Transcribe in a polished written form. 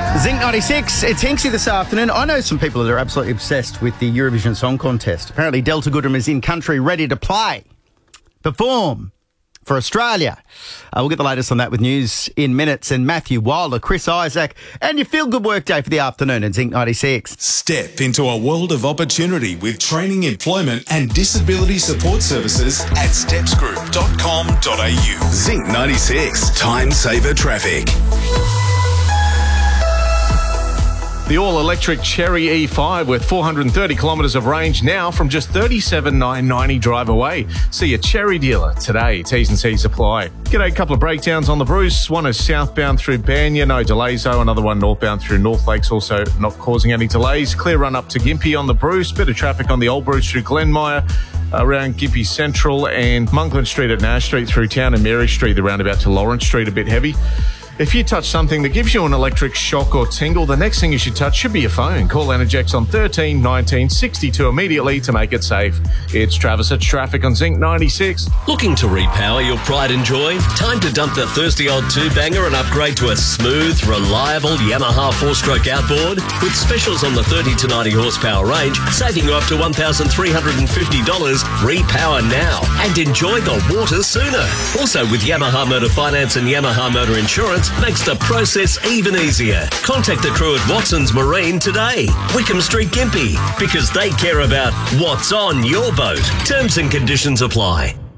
Zinc 96, it's Hinksy this afternoon. I know some people that are absolutely obsessed with the Eurovision Song Contest. Apparently Delta Goodrem is in country ready to perform for Australia. We'll get the latest on that with news in minutes. And Matthew Wilder, Chris Isaac, and your feel-good work day for the afternoon at Zinc 96. Step into a world of opportunity with training, employment and disability support services at stepsgroup.com.au. Zinc 96, Time Saver Traffic. The all-electric Chery E5 with 430 kilometres of range now from just $37,990 drive away. See a Chery dealer today. T's and C's apply. G'day, couple of breakdowns on the Bruce. One is southbound through Banya, no delays though. Another one northbound through North Lakes, also not causing any delays. Clear run up to Gympie on the Bruce. Bit of traffic on the Old Bruce through Glenmire, around Gympie Central and Monkland Street at Nash Street through town, and Mary Street, the roundabout to Lawrence Street, a bit heavy. If you touch something that gives you an electric shock or tingle, the next thing you should touch should be your phone. Call Energex on 13 19 62 immediately to make it safe. It's Travis at Traffic on Zinc 96. Looking to repower your pride and joy? Time to dump the thirsty old two-banger and upgrade to a smooth, reliable Yamaha 4-stroke outboard. With specials on the 30 to 90 horsepower range, saving you up to $1,350. Repower now and enjoy the water sooner. Also with Yamaha Motor Finance and Yamaha Motor Insurance, makes the process even easier. Contact the crew at Watson's Marine today. Wickham Street, Gympie, because they care about what's on your boat. Terms and conditions apply.